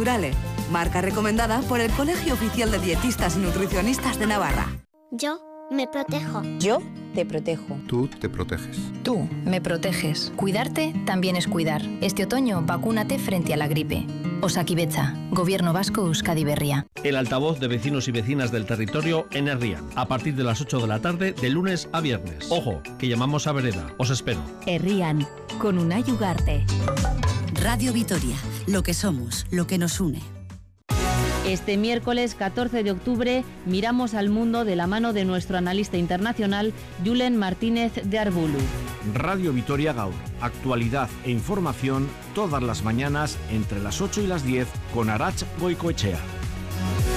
Naturale, marca recomendada por el Colegio Oficial de Dietistas y Nutricionistas de Navarra. Yo me protejo. Yo te protejo. Tú te proteges. Tú me proteges. Cuidarte también es cuidar. Este otoño, vacúnate frente a la gripe. Osakidetza, Gobierno Vasco, Euskadi Berria. El altavoz de vecinos y vecinas del territorio en Herrián, a partir de las 8 de la tarde, de lunes a viernes. Ojo, que llamamos a vereda. Os espero. Herrián, con Unai Ugarte. Radio Vitoria, lo que somos, lo que nos une. Este miércoles 14 de octubre miramos al mundo de la mano de nuestro analista internacional Julen Martínez de Arbulu. Radio Vitoria Gaur, actualidad e información todas las mañanas entre las 8 y las 10 con Arach Goicoechea.